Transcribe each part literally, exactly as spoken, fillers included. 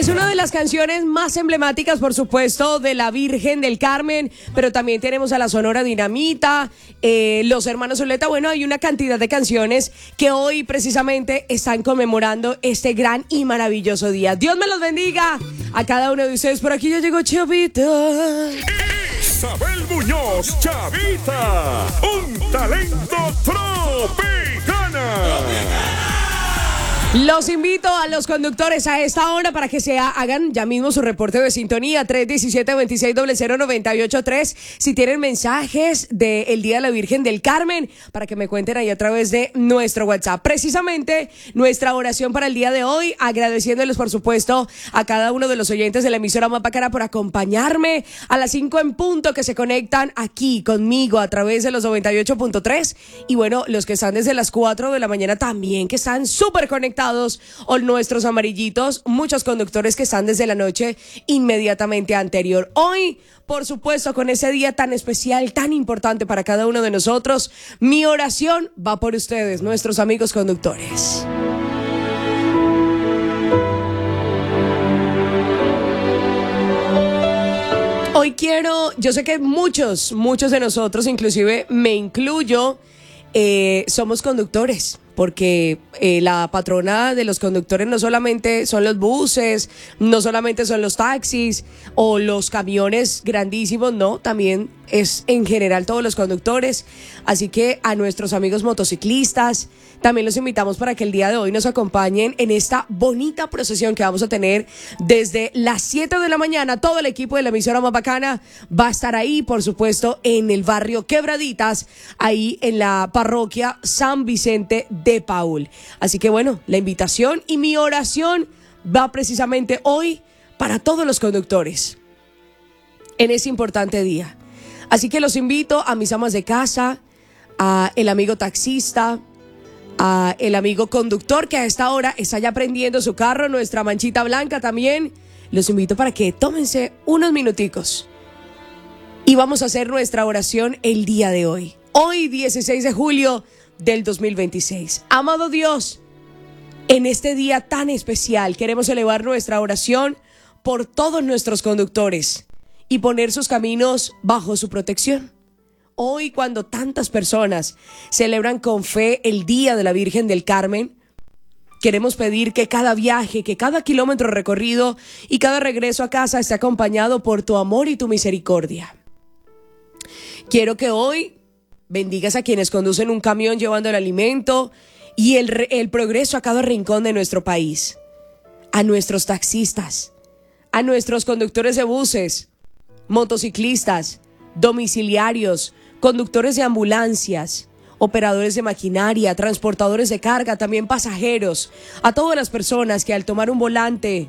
Es una de las canciones más emblemáticas, por supuesto, de la Virgen del Carmen, pero también tenemos a la Sonora Dinamita, eh, los Hermanos Zuleta. Bueno, hay una cantidad de canciones que hoy precisamente están conmemorando este gran y maravilloso día. Dios me los bendiga a cada uno de ustedes. Por aquí ya llegó Chavita. Isabel Muñoz, Chavita, un talento tropicana. Los invito a los conductores a esta hora para que se hagan ya mismo su reporte de sintonía tres uno siete, dos seis cero cero, nueve ocho tres. Si tienen mensajes del Día de la Virgen del Carmen, para que me cuenten ahí a través de nuestro WhatsApp. Precisamente nuestra oración para el día de hoy, agradeciéndoles por supuesto a cada uno de los oyentes de la emisora más bacana por acompañarme a las cinco en punto, que se conectan aquí conmigo a través de los noventa y ocho punto tres. Y bueno, los que están desde las cuatro de la mañana también, que están súper conectados, o nuestros amarillitos, muchos conductores que están desde la noche inmediatamente anterior. Hoy, por supuesto, con ese día tan especial, tan importante para cada uno de nosotros, mi oración va por ustedes, nuestros amigos conductores. Hoy quiero, yo sé que muchos, muchos de nosotros, inclusive me incluyo, eh, somos conductores. Porque eh, la patrona de los conductores no solamente son los buses, no solamente son los taxis o los camiones grandísimos, no, también es en general todos los conductores. Así que a nuestros amigos motociclistas también los invitamos para que el día de hoy nos acompañen en esta bonita procesión que vamos a tener desde las siete de la mañana. Todo el equipo de la emisora más bacana va a estar ahí, por supuesto, en el barrio Quebraditas, ahí en la parroquia San Vicente de Paul. Así que bueno, la invitación y mi oración va precisamente hoy para todos los conductores en ese importante día. Así que los invito a mis amas de casa, a el amigo taxista, a el amigo conductor que a esta hora está ya prendiendo su carro, nuestra manchita blanca también. Los invito para que tómense unos minuticos y vamos a hacer nuestra oración el día de hoy. Hoy, dieciséis de julio del dos mil veintiséis. Amado Dios, en este día tan especial queremos elevar nuestra oración por todos nuestros conductores y poner sus caminos bajo su protección. Hoy, cuando tantas personas celebran con fe el Día de la Virgen del Carmen, queremos pedir que cada viaje, que cada kilómetro recorrido y cada regreso a casa esté acompañado por tu amor y tu misericordia. Quiero que hoy bendigas a quienes conducen un camión llevando el alimento y el, el progreso a cada rincón de nuestro país. A nuestros taxistas, a nuestros conductores de buses, motociclistas, domiciliarios, conductores de ambulancias, operadores de maquinaria, transportadores de carga, también pasajeros, a todas las personas que al tomar un volante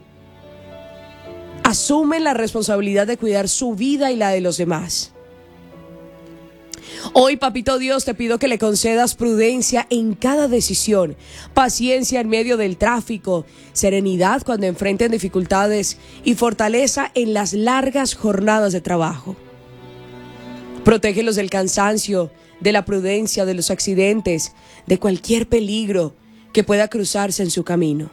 asumen la responsabilidad de cuidar su vida y la de los demás. Hoy, papito Dios, te pido que le concedas prudencia en cada decisión, paciencia en medio del tráfico, serenidad cuando enfrenten dificultades y fortaleza en las largas jornadas de trabajo. Protégelos del cansancio, de la prudencia, de los accidentes, de cualquier peligro que pueda cruzarse en su camino.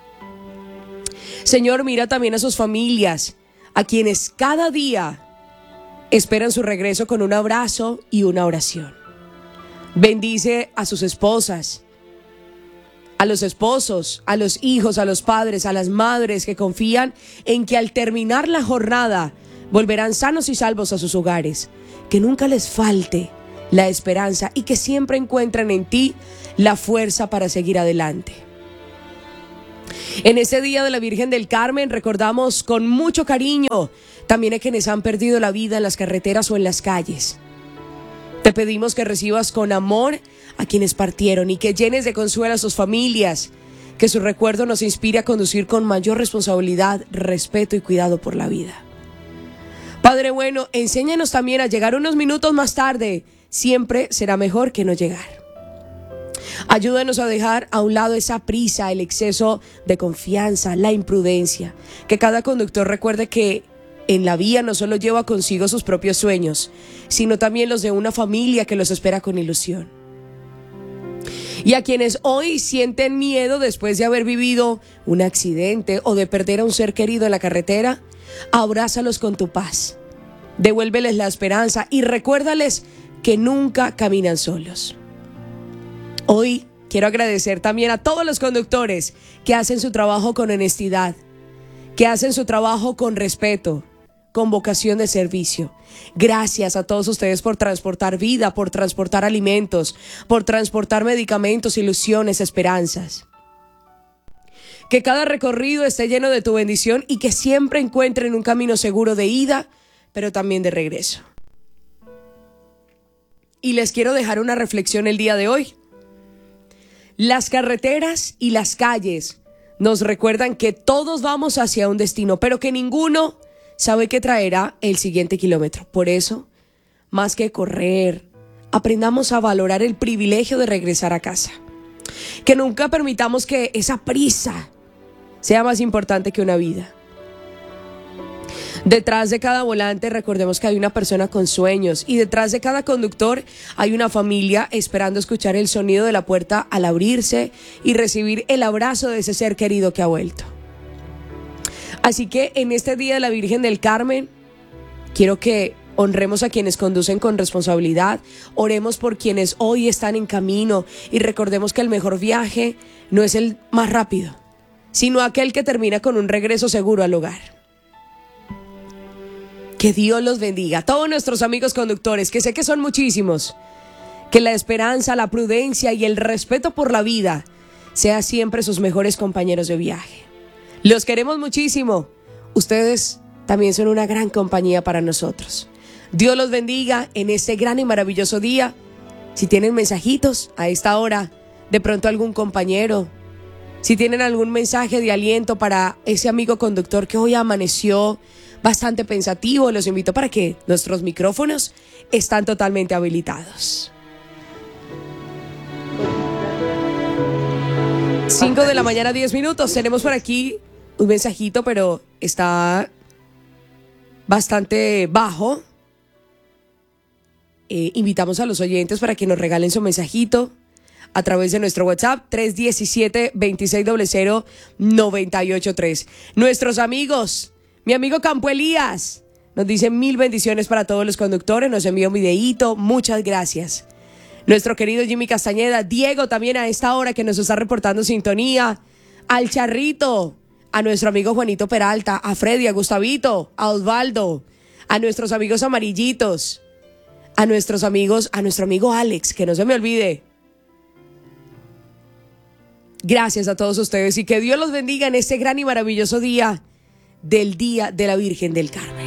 Señor, mira también a sus familias, a quienes cada día esperan su regreso con un abrazo y una oración. Bendice a sus esposas, a los esposos, a los hijos, a los padres, a las madres que confían en que al terminar la jornada volverán sanos y salvos a sus hogares. Que nunca les falte la esperanza y que siempre encuentren en ti la fuerza para seguir adelante. En este Día de la Virgen del Carmen recordamos con mucho cariño también a quienes han perdido la vida en las carreteras o en las calles. Te pedimos que recibas con amor a quienes partieron y que llenes de consuelo a sus familias, que su recuerdo nos inspire a conducir con mayor responsabilidad, respeto y cuidado por la vida. Padre bueno, enséñanos también a llegar unos minutos más tarde. Siempre será mejor que no llegar. Ayúdanos a dejar a un lado esa prisa, el exceso de confianza, la imprudencia. Que cada conductor recuerde que en la vía no solo lleva consigo sus propios sueños, sino también los de una familia que los espera con ilusión. Y a quienes hoy sienten miedo después de haber vivido un accidente o de perder a un ser querido en la carretera, abrázalos con tu paz. Devuélveles la esperanza y recuérdales que nunca caminan solos. Hoy quiero agradecer también a todos los conductores que hacen su trabajo con honestidad, que hacen su trabajo con respeto, con vocación de servicio. Gracias a todos ustedes por transportar vida, por transportar alimentos, por transportar medicamentos, ilusiones, esperanzas. Que cada recorrido esté lleno de tu bendición y que siempre encuentren un camino seguro de ida, pero también de regreso. Y les quiero dejar una reflexión el día de hoy. Las carreteras y las calles nos recuerdan que todos vamos hacia un destino, pero que ninguno sabe qué traerá el siguiente kilómetro. Por eso, más que correr, aprendamos a valorar el privilegio de regresar a casa. Que nunca permitamos que esa prisa sea más importante que una vida. Detrás de cada volante recordemos que hay una persona con sueños y detrás de cada conductor hay una familia esperando escuchar el sonido de la puerta al abrirse y recibir el abrazo de ese ser querido que ha vuelto. Así que en este Día de la Virgen del Carmen, quiero que honremos a quienes conducen con responsabilidad, oremos por quienes hoy están en camino y recordemos que el mejor viaje no es el más rápido, sino aquel que termina con un regreso seguro al hogar. Que Dios los bendiga a todos nuestros amigos conductores, que sé que son muchísimos. Que la esperanza, la prudencia y el respeto por la vida sea siempre sus mejores compañeros de viaje. Los queremos muchísimo. Ustedes también son una gran compañía para nosotros. Dios los bendiga en este gran y maravilloso día. Si tienen mensajitos a esta hora, de pronto algún compañero, si tienen algún mensaje de aliento para ese amigo conductor que hoy amaneció bastante pensativo, los invito para que nuestros micrófonos están totalmente habilitados. cinco de la mañana, diez minutos. Tenemos por aquí un mensajito, pero está bastante bajo. Eh, invitamos a los oyentes para que nos regalen su mensajito a través de nuestro WhatsApp tres uno siete, dos seis cero cero, nueve ocho tres. Nuestros amigos, mi amigo Campo Elías nos dice mil bendiciones para todos los conductores, nos envió un videíto, muchas gracias. Nuestro querido Jimmy Castañeda, Diego también a esta hora que nos está reportando sintonía, al Charrito, a nuestro amigo Juanito Peralta, a Freddy, a Gustavito, a Osvaldo, a nuestros amigos amarillitos, a nuestros amigos, a nuestro amigo Alex, que no se me olvide. Gracias a todos ustedes y que Dios los bendiga en este gran y maravilloso día del Día de la Virgen del Carmen.